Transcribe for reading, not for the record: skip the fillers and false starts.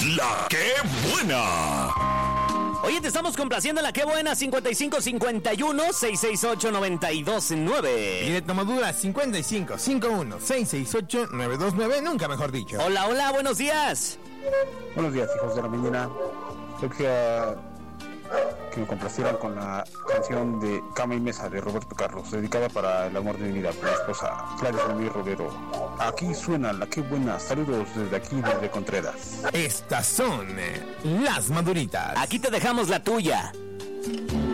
La que buena. Oye, te estamos complaciendo en La que buena, 5551-668-929. Y de Tomadura, 5551-668-929, nunca mejor dicho. Hola, hola, buenos días. Buenos días, hijos de la mañana. Yo quería que me complacieran con la canción de Cama y Mesa de Roberto Carlos, dedicada para el amor de mi vida, por mi esposa Claudia Ramírez Rodero. Aquí suena La que buena. Saludos desde aquí, desde Contreras. Estas son las maduritas. Aquí te dejamos la tuya.